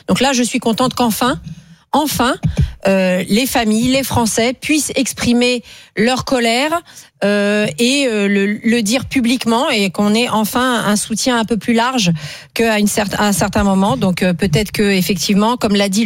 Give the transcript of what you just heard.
Donc là, je suis contente qu'enfin, les familles, les Français puissent exprimer leur colère et le dire publiquement, et qu'on ait enfin un soutien un peu plus large qu'à un certain moment. Donc peut-être que effectivement, comme l'a dit